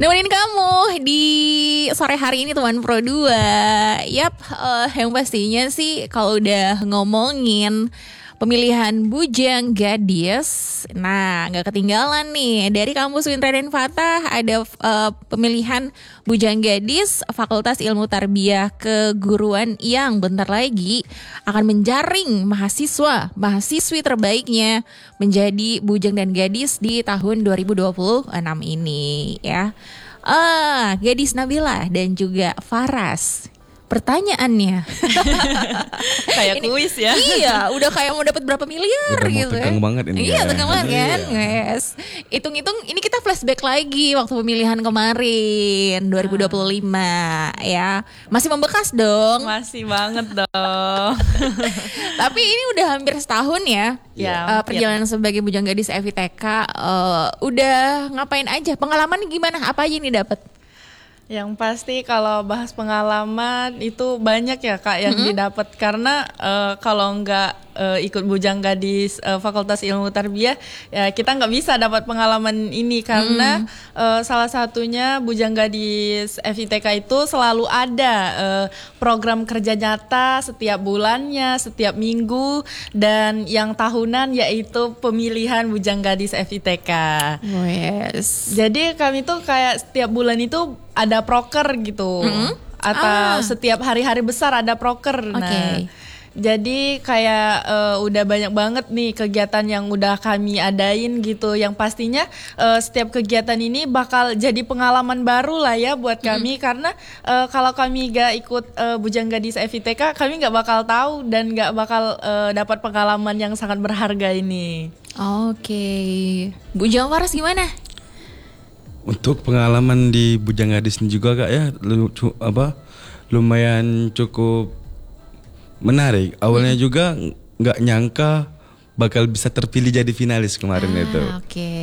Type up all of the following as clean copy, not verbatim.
Nemenin kamu di sore hari ini teman Pro 2. Yap, yang pastinya sih kalau udah ngomongin pemilihan bujang gadis, nah gak ketinggalan nih dari kampus Unra dan Fatah ada pemilihan bujang gadis Fakultas Ilmu Tarbiyah Keguruan yang bentar lagi akan menjaring mahasiswi terbaiknya menjadi bujang dan gadis di tahun 2026 ini ya. Gadis Nabila dan juga Faras. Pertanyaannya kayak kuis ya. Iya, udah kayak mau dapat berapa miliar udah gitu tegang ya. banget ini. Iya, tegang banget kan. Iya. Yes. Hitung-hitung ini kita flashback lagi waktu pemilihan kemarin 2025 ya. Masih membekas dong. Masih banget dong. Tapi ini udah hampir setahun ya. Ya, perjalanan sebagai bujang gadis FITK udah ngapain aja? Pengalaman gimana? Apa aja nih dapat? Yang pasti kalau bahas pengalaman itu banyak ya Kak yang didapat karena kalau nggak ikut bujang gadis Fakultas Ilmu Tarbiyah ya kita nggak bisa dapat pengalaman ini karena salah satunya bujang gadis FITK itu selalu ada program kerja nyata setiap bulannya, setiap minggu dan yang tahunan yaitu pemilihan bujang gadis FITK. Oh yes. Jadi kami tuh kayak setiap bulan itu ada proker gitu, atau setiap hari-hari besar ada proker. Nah, jadi kayak udah banyak banget nih kegiatan yang udah kami adain gitu. Yang pastinya setiap kegiatan ini bakal jadi pengalaman baru lah ya buat kami karena kalau kami gak ikut bujang gadis FITK, kami gak bakal tahu dan gak bakal dapat pengalaman yang sangat berharga ini. Oke. Bujang Faras gimana? Untuk pengalaman di bujang gadis ini juga Kak ya lumayan cukup menarik. Awalnya juga nggak nyangka bakal bisa terpilih jadi finalis kemarin itu. Oke.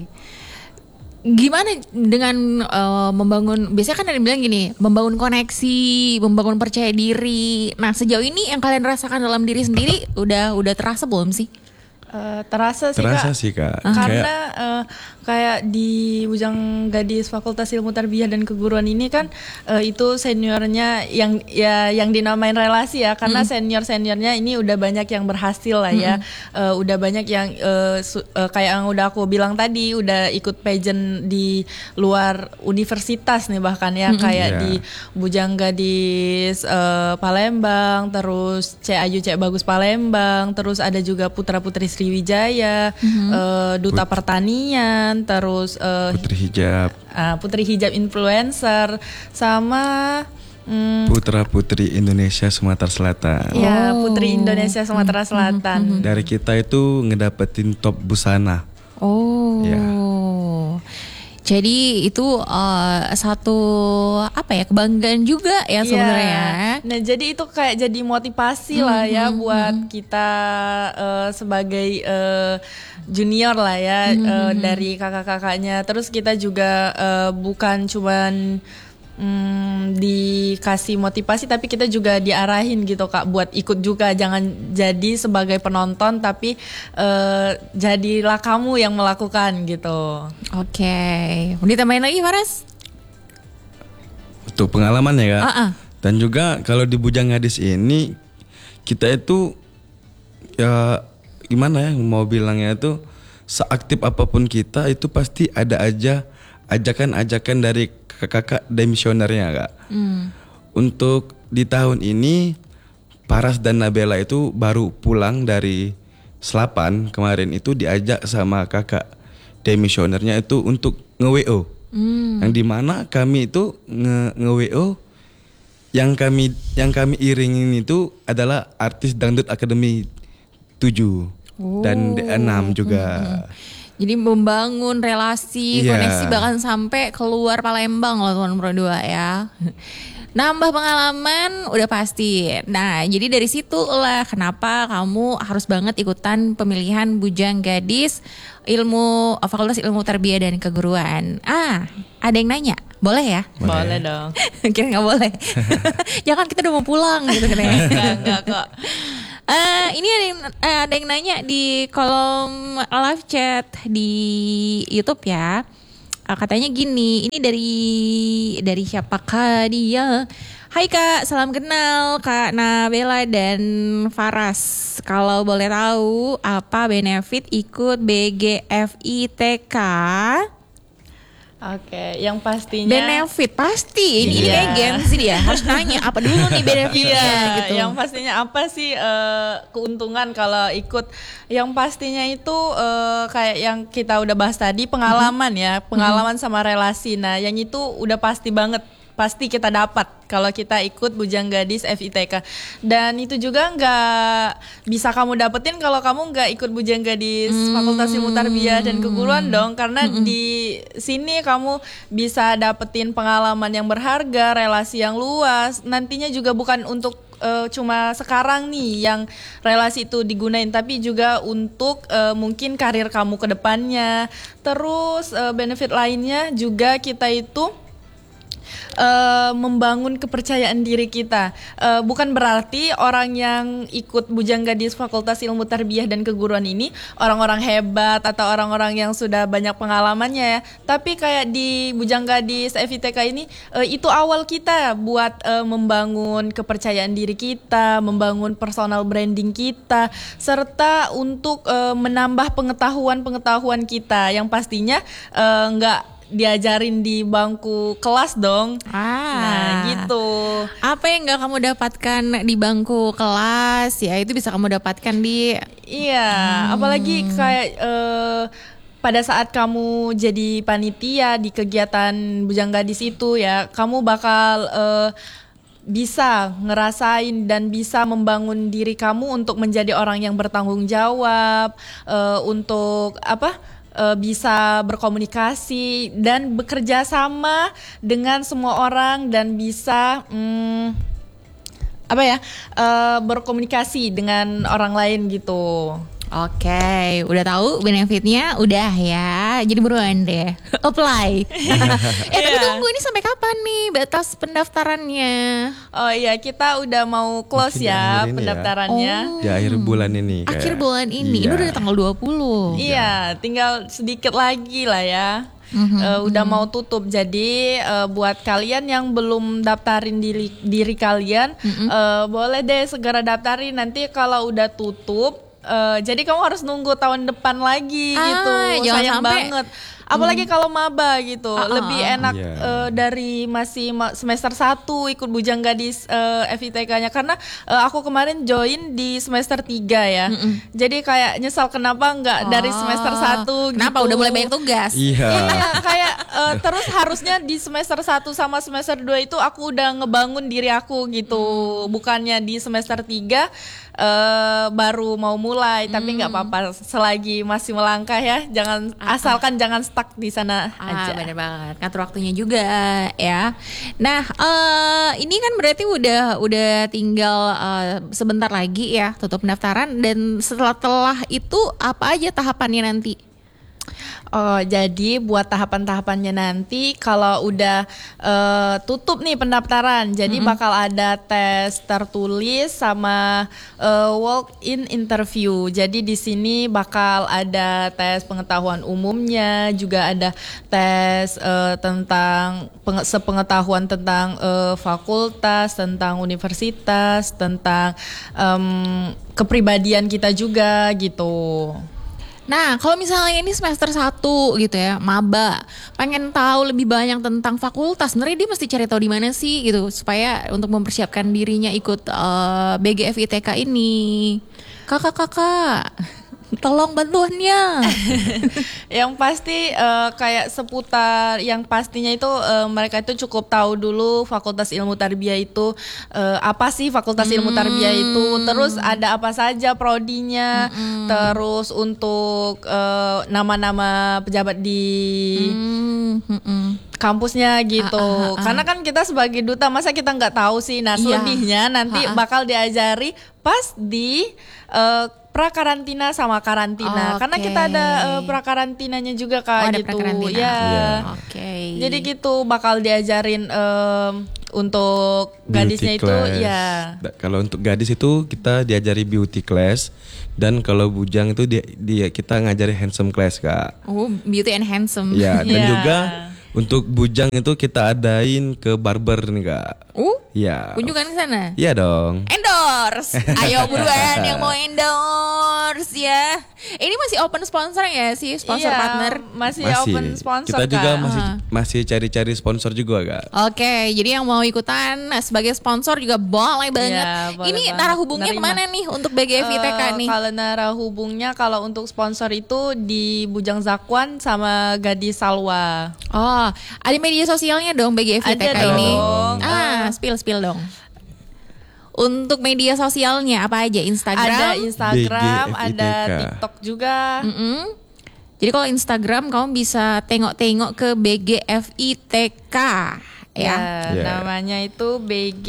Gimana dengan membangun? Biasanya kan ada yang bilang gini, membangun koneksi, membangun percaya diri. Nah sejauh ini yang kalian rasakan dalam diri sendiri udah terasa belum sih? Terasa sih Kak. Karena kayak di bujang gadis Fakultas Ilmu Tarbiyah dan Keguruan ini kan itu seniornya yang dinamain relasi ya karena seniornya ini udah banyak yang berhasil lah ya. Udah banyak yang kayak yang udah aku bilang tadi udah ikut pageant di luar universitas nih bahkan ya kayak di bujang gadis Palembang, terus Cek Ayu Cek Bagus Palembang, terus ada juga putra-putri Sriwijaya, Duta Pertanian, terus Putri Hijab Influencer, sama Putra Putri Indonesia Sumatera Selatan. Ya, Putri Indonesia Sumatera Selatan. Dari kita itu ngedapetin top busana. Oh. Ya. Jadi itu satu kebanggaan juga ya sebenarnya. Nah jadi itu kayak jadi motivasi lah ya buat kita sebagai junior lah ya dari kakak-kakaknya. Terus kita juga bukan cuman dikasih motivasi tapi kita juga diarahin gitu Kak buat ikut juga, jangan jadi sebagai penonton tapi jadilah kamu yang melakukan gitu. Oke. Ditambahin lagi Faras? Untuk pengalamannya Kak. Dan juga kalau di bujang gadis ini kita itu ya gimana ya mau bilangnya itu seaktif apapun kita itu pasti ada aja ajakan-ajakan dari kakak-kakak demisionernya Kak. Untuk di tahun ini Faras dan Nabila itu baru pulang dari Selapan kemarin itu diajak sama kakak demisionernya itu untuk nge-WO. Yang dimana kami itu nge-WO yang kami iringin itu adalah artis Dangdut Academy 7 dan D6 juga. Jadi membangun relasi, koneksi bahkan sampai keluar Palembang loh teman Pro 2 ya. Nambah pengalaman udah pasti. Nah jadi dari situlah kenapa kamu harus banget ikutan pemilihan bujang gadis Fakultas Ilmu Tarbiyah dan Keguruan. Ada yang nanya, boleh ya? Boleh dong. Kira nggak boleh. Jangan kita udah mau pulang gitu kan ya. Enggak kok. Ini ada yang nanya di kolom live chat di YouTube ya. Katanya gini, ini dari siapakah dia? Hai Kak, salam kenal Kak Nabela dan Faras. Kalau boleh tahu apa benefit ikut BGFITK? Oke, yang pastinya benefit pasti ini kayak gengsi dia harus nanya apa dulu nih benefitnya gitu. Yang pastinya apa sih keuntungan kalau ikut? Yang pastinya itu kayak yang kita udah bahas tadi, pengalaman ya, pengalaman sama relasi. Nah, yang itu udah pasti banget. Pasti kita dapat kalau kita ikut Bujang Gadis FITK. Dan itu juga nggak bisa kamu dapetin kalau kamu nggak ikut Bujang Gadis Fakultas Ilmu Tarbiyah dan Keguruan dong. Karena di sini kamu bisa dapetin pengalaman yang berharga, relasi yang luas. Nantinya juga bukan untuk cuma sekarang nih yang relasi itu digunain, tapi juga untuk mungkin karir kamu ke depannya. Terus benefit lainnya juga kita itu membangun kepercayaan diri kita. Bukan berarti orang yang ikut Bujang Gadis Fakultas Ilmu Tarbiyah dan Keguruan ini orang-orang hebat atau orang-orang yang sudah banyak pengalamannya ya. Tapi kayak di Bujang Gadis FITK ini itu awal kita buat membangun kepercayaan diri kita, membangun personal branding kita, serta untuk menambah pengetahuan kita yang pastinya nggak diajarin di bangku kelas dong. Nah gitu. Apa yang gak kamu dapatkan di bangku kelas ya itu bisa kamu dapatkan di. Iya, apalagi kayak pada saat kamu jadi panitia di kegiatan Bujang Gadis itu ya, kamu bakal bisa ngerasain dan bisa membangun diri kamu untuk menjadi orang yang bertanggung jawab, untuk bisa berkomunikasi dan bekerja sama dengan semua orang dan bisa berkomunikasi dengan orang lain gitu. Oke, udah tahu benefitnya, udah ya. Jadi buruan deh, apply. Tapi tunggu ini sampai kapan nih batas pendaftarannya? Oh iya, kita udah mau close ya pendaftarannya. Di akhir bulan ini. Akhir bulan ini, ini udah tanggal 20. Iya, tinggal sedikit lagi lah ya. Udah mau tutup. Jadi buat kalian yang belum daftarin diri kalian, boleh deh segera daftarin. Nanti kalau udah tutup, jadi kamu harus nunggu tahun depan lagi gitu. Sayang banget. Apalagi kalau maba gitu, lebih enak dari masih semester 1 ikut Bujang Gadis FITK-nya. Karena aku kemarin join di semester 3 ya. Jadi kayak nyesal kenapa nggak dari semester 1 Kenapa gitu. udah mulai banyak tugas? Iya. Kayak terus harusnya di semester 1 sama semester 2 itu aku udah ngebangun diri aku gitu. Bukannya di semester 3 baru mau mulai. Tapi nggak apa-apa, selagi masih melangkah ya. Asalkan jangan stuck di sana aja. Bener banget, ngatur waktunya juga ya. Nah, ini kan berarti udah tinggal sebentar lagi ya tutup pendaftaran. Dan setelah itu apa aja tahapannya nanti? Oh, jadi buat tahapan-tahapannya nanti kalau udah tutup nih pendaftaran, jadi bakal ada tes tertulis sama walk-in interview. Jadi di sini bakal ada tes pengetahuan umumnya, juga ada tes tentang sepengetahuan tentang fakultas, tentang universitas, tentang kepribadian kita juga gitu. Nah, kalau misalnya ini semester 1 gitu ya, maba, pengen tahu lebih banyak tentang fakultas, sebenarnya dia mesti cari tahu di mana sih gitu supaya untuk mempersiapkan dirinya ikut BGFITK ini. Kakak, tolong bantuannya. Yang pasti kayak seputar yang pastinya itu mereka itu cukup tahu dulu Fakultas Ilmu Tarbiyah itu apa sih Fakultas Ilmu Tarbiyah itu, terus ada apa saja prodinya, terus untuk nama-nama pejabat di kampusnya gitu. Karena kan kita sebagai duta, masa kita nggak tahu sih. Nah, selebihnya nanti bakal diajari pas di pra-karantina sama karantina. Karena kita ada pra-karantinanya juga Kak gitu. Ya. Jadi gitu bakal diajarin untuk gadisnya itu ya. Kalau untuk gadis itu kita diajari beauty class, dan kalau bujang itu dia kita ngajari handsome class Kak. Oh, beauty and handsome. Ya, dan juga untuk bujang itu kita adain ke barber nih Kak. Ya. Kunjungan ke sana? Iya dong. Endorse. Ayo buruan yang mau endorse ya. Ini masih open sponsor ya sih, sponsor partner? Masih open sponsor. Kita juga masih cari-cari sponsor juga Kak. Oke, jadi yang mau ikutan sebagai sponsor juga boleh banget. Ya, boleh ini narah hubungnya kemana nih untuk BGFITK nih? Kalau narah hubungnya kalau untuk sponsor itu di Bujang Zakwan sama Gadis Salwa. Oh, ada media sosialnya dong BGFITK ini. Spill dong. Untuk media sosialnya apa aja? Instagram? Ada Instagram, ada TikTok juga. Jadi kalau Instagram kamu bisa tengok-tengok ke BGFITK ya. Namanya itu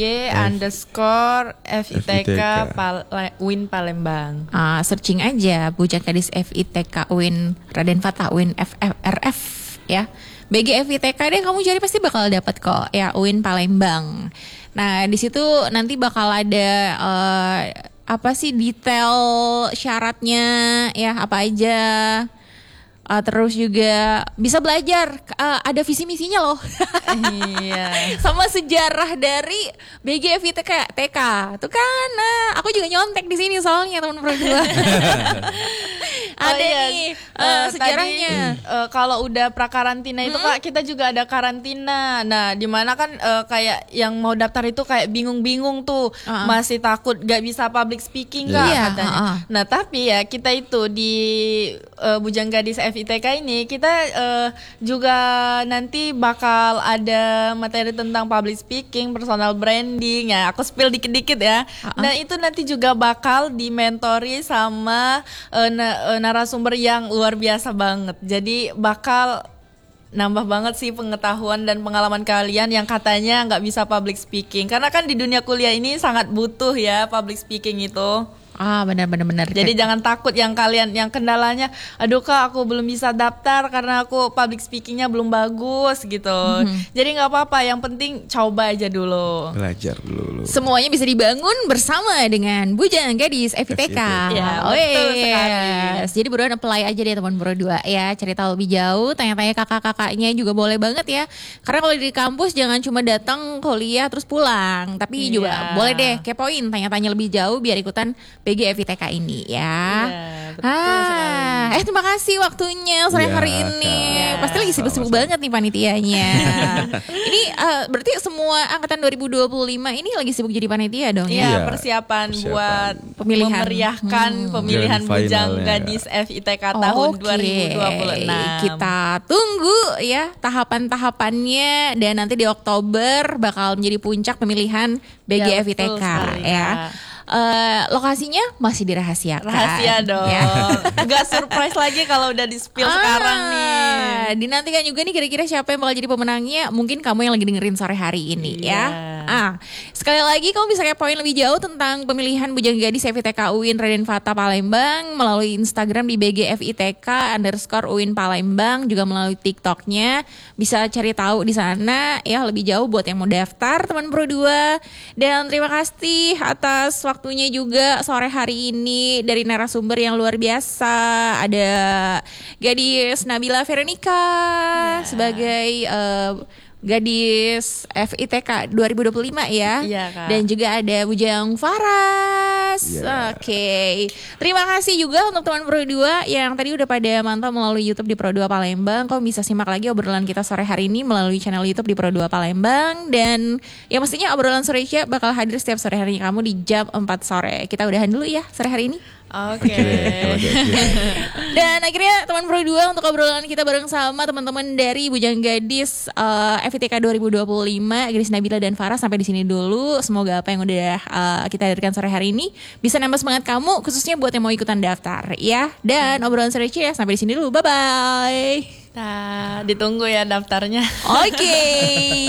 BG_FITK UIN Palembang. Searching aja Bujang Gadis FITK UIN Raden Fatah UIN FRF ya. BGFITK deh kamu cari pasti bakal dapat kok ya, UIN Palembang. Nah di situ nanti bakal ada detail syaratnya ya apa aja. Terus juga bisa belajar ada visi misinya loh. Sama sejarah dari BGFITK TK tuh kan. Aku juga nyontek di sini soalnya teman-teman berdua. Nih sejarahnya. Kalau udah pra-karantina itu Kak, kita juga ada karantina. Nah, dimana kan kayak yang mau daftar itu kayak bingung-bingung tuh, masih takut gak bisa public speaking Kak katanya. Nah, tapi ya kita itu di Bujang Gadis FITK ini kita juga nanti bakal ada materi tentang public speaking, personal branding ya. Aku spill dikit-dikit ya. Nah, itu nanti juga bakal dimentori sama narasumber yang luar biasa banget. Jadi bakal nambah banget sih pengetahuan dan pengalaman kalian yang katanya nggak bisa public speaking. Karena kan di dunia kuliah ini sangat butuh ya public speaking itu. Benar. Jadi jangan takut yang kalian yang kendalanya, aduh Kak aku belum bisa daftar karena aku public speakingnya belum bagus gitu. Jadi nggak apa-apa, yang penting coba aja dulu. Belajar dulu. Semuanya bisa dibangun bersama dengan Bujang Gadis FITK. Ya, betul sekali. Jadi buruan apply aja deh teman berdua ya, cari tahu lebih jauh, tanya-tanya kakak-kakaknya juga boleh banget ya. Karena kalau di kampus jangan cuma datang kuliah terus pulang, tapi juga boleh deh kepoin, tanya-tanya lebih jauh biar ikutan BGFITK ini ya. Terima kasih waktunya sore hari ini. Pasti lagi sibuk-sibuk banget nih panitianya. Ini berarti semua angkatan 2025 ini lagi sibuk jadi panitia dong ya? Persiapan buat pemilihan, memeriahkan pemilihan Bujang Gadis FITK tahun 2026. Kita tunggu ya tahapan-tahapannya, dan nanti di Oktober bakal menjadi puncak pemilihan BGFITK ya. Lokasinya masih dirahasiakan. Rahasia dong. Gak surprise lagi kalau udah di spill sekarang nih. Dinantikan juga nih kira-kira siapa yang bakal jadi pemenangnya. Mungkin kamu yang lagi dengerin sore hari ini ya. Sekali lagi kamu bisa kepoin lebih jauh tentang pemilihan Bujang Gadis FITK UIN Raden Fatah Palembang melalui Instagram di BGFITK_UIN Palembang, juga melalui TikToknya. Bisa cari tahu di sana ya lebih jauh buat yang mau daftar teman Pro 2. Dan terima kasih atas waktunya juga sore hari ini dari narasumber yang luar biasa. Ada Gadis Nabila Veronica sebagai Gadis FITK 2025 ya. Kak. Dan juga ada Bujang Faras. Oke. Terima kasih juga untuk teman Pro 2 yang tadi udah pada mantau melalui YouTube di Pro 2 Palembang. Kamu bisa simak lagi obrolan kita sore hari ini melalui channel YouTube di Pro 2 Palembang. Dan ya mestinya obrolan sore bakal hadir setiap sore hari kamu di jam 4 sore. Kita udahan dulu ya sore hari ini. Oke. Dan akhirnya teman Pro 2 untuk obrolan kita bareng sama teman-teman dari Bujang Gadis FITK 2025, Gadis Nabila dan Farah sampai di sini dulu. Semoga apa yang udah kita hadirkan sore hari ini bisa nambah semangat kamu, khususnya buat yang mau ikutan daftar ya. Dan obrolan sore ya sampai di sini dulu. Bye bye. Ditunggu ya daftarnya. Oke.